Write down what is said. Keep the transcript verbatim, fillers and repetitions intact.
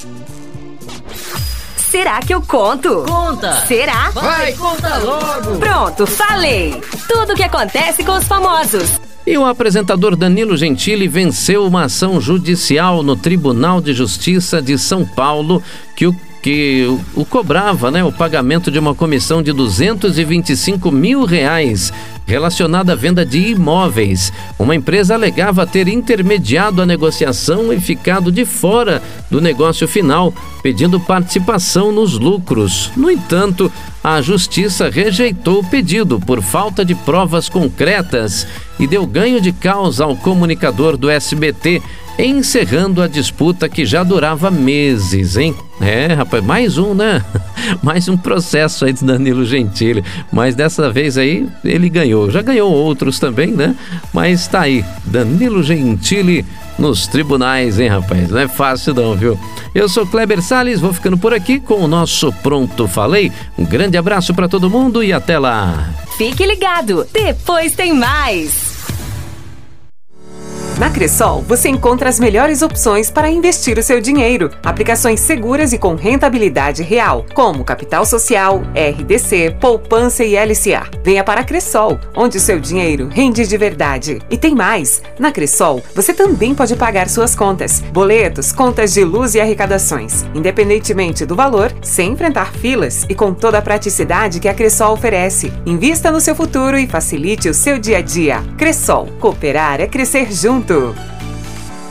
Será que eu conto? Conta! Será? Vai, conta logo! Pronto, falei! Tudo o que acontece com os famosos. E o apresentador Danilo Gentili venceu uma ação judicial no Tribunal de Justiça de São Paulo que o que o, o cobrava, né, o pagamento de uma comissão de duzentos e vinte e cinco mil reais relacionada à venda de imóveis. Uma empresa alegava ter intermediado a negociação e ficado de fora do negócio final, pedindo participação nos lucros. No entanto, a Justiça rejeitou o pedido por falta de provas concretas e deu ganho de causa ao comunicador do S B T, encerrando a disputa que já durava meses, hein? É, rapaz, mais um, né? Mais um processo aí de Danilo Gentili, mas dessa vez aí ele ganhou. Já ganhou outros também, né? Mas tá aí, Danilo Gentili nos tribunais, hein, rapaz? Não é fácil não, viu? Eu sou Kleber Salles, vou ficando por aqui com o nosso Pronto Falei. Um grande abraço pra todo mundo e até lá. Fique ligado, depois tem mais. Na Cressol, você encontra as melhores opções para investir o seu dinheiro. Aplicações seguras e com rentabilidade real, como Capital Social, R D C, Poupança e L C A. Venha para a Cressol, onde o seu dinheiro rende de verdade. E tem mais! Na Cressol, você também pode pagar suas contas, boletos, contas de luz e arrecadações, independentemente do valor, sem enfrentar filas e com toda a praticidade que a Cressol oferece. Invista no seu futuro e facilite o seu dia a dia. Cressol, cooperar é crescer junto.